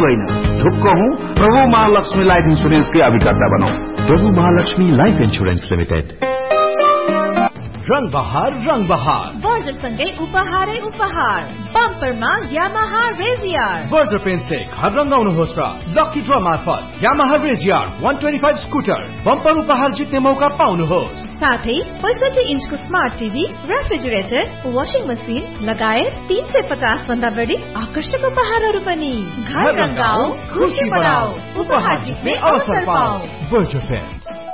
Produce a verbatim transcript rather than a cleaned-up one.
होइन ढुक्क हूँ प्रभु महालक्ष्मी लाइफ इन्सुरेन्स के अभिकर्ता बनौ। प्रभु महालक्ष्मी लाइफ इन्सुरेन्स लिमिटेड। रंग बहार रंग बहार बर्जर सँगै उपहारै उपहार बम्परमा यामाहा रेजियर। बर्जर पेन से घर रंगाउनुहोस् र लकी ड्र मार्फत यामाहा रेजियर एक सय पच्चीस स्कुटर बम्पर उपहार जित्ने मौका पाउनुहोस्। साथै पैंसठी इन्चको smart TV, refrigerator, washing machine लगायत तीन सय पचास भन्दा बढी आकर्षक उपहारहरू पनि। घर रंगाऊ, खुशी बढाऊ, उपहार जित्ने अवसर पाऊ। Berger pain.